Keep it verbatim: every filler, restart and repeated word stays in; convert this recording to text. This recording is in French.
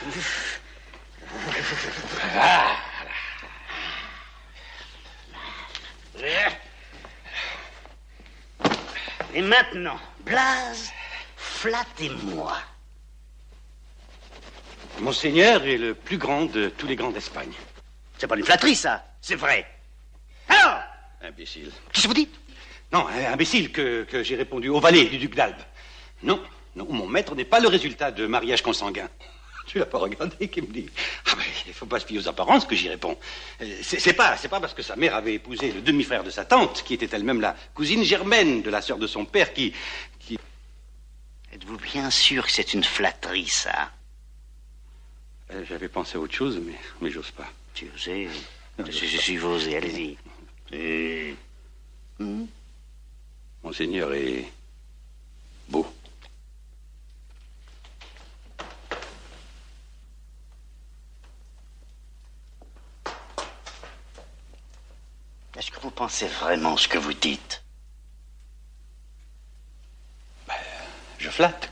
Ah. Et maintenant, Blaze, flattez-moi. Monseigneur est le plus grand de tous les grands d'Espagne. C'est pas une flatterie, ça. C'est vrai. Alors, Imbécile. qu'est-ce que vous dites? Non, imbécile que, que j'ai répondu au valet du duc d'Albe. Non, non, mon maître n'est pas le résultat de mariage consanguin. Tu l'as pas regardé qui me dit. Ah ben, il faut pas se fier aux apparences que j'y réponds. C'est, c'est pas, c'est pas parce que sa mère avait épousé le demi-frère de sa tante, qui était elle-même la cousine germaine de la sœur de son père, qui, qui... Êtes-vous bien sûr que c'est une flatterie, ça? Euh, J'avais pensé à autre chose, mais, mais j'ose pas. Tu osais? Je, je suis osé, allez-y. Et... Hmm? Monseigneur est beau. Est-ce que vous pensez vraiment ce que vous dites? Ben, je flatte.